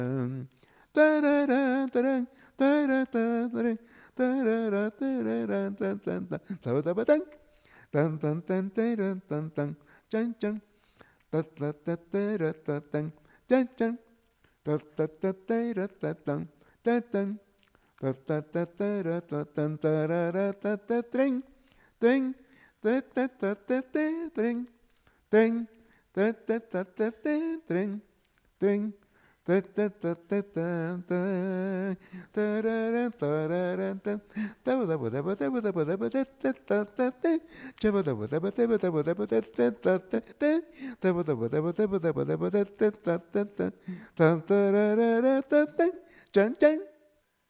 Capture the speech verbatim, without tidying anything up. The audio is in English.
Tarara, taran, tara, tarara, tarara, tarara, tan, tan, tan, tabatapatán, tan, tan, tan, taran, tan, tan, chan, chan, ta, ta, ta, tara, ta, tan, chan, chan, ta, ta, ta, tara, ta, tan, ta, tan, ta, ta, ta, tara, ta, tan, tarara, ta, ta, tren, tren, ta, ta, ta, ta, ta, tren, tren, ta, ta, ta, ta, ta, tren, tren. Ta ta ta ta ta ta tarara tarara ta ta ba ba ba ba ba ba ba ba ta ta ta ta ta cha ba ba ba ba ba ba ba ba ta ta ta ta ta ta ba ba ba ba ba ba ba ba ta ta ta ta ta ta tarara ta ta chan chan